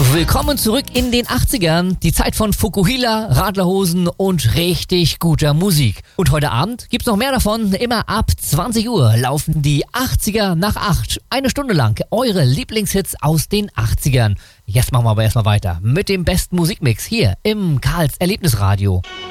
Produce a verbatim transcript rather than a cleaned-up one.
Willkommen zurück in den achtzigern. Die Zeit von Fukuhila, Radlerhosen und richtig guter Musik. Und heute Abend gibt's noch mehr davon. Immer ab zwanzig Uhr laufen die achtziger nach acht. Eine Stunde lang eure Lieblingshits aus den achtzigern. Jetzt machen wir aber erstmal weiter mit dem besten Musikmix hier im Karls Erlebnisradio.